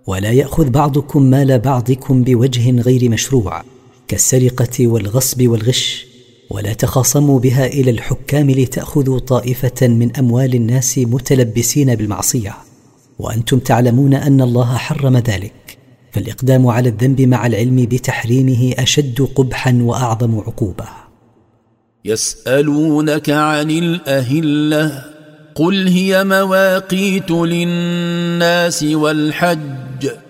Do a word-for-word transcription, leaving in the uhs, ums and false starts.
ولا يأخذ بعضكم مال بعضكم بوجه غير مشروع كالسرقة والغصب والغش، ولا تخاصموا بها إلى الحكام لتأخذوا طائفة من أموال الناس متلبسين بالمعصية وأنتم تعلمون أن الله حرم ذلك، فالإقدام على الذنب مع العلم بتحريمه أشد قبحا وأعظم عقوبة. يسألونك عن الأهلة قل هي مواقيت للناس والحج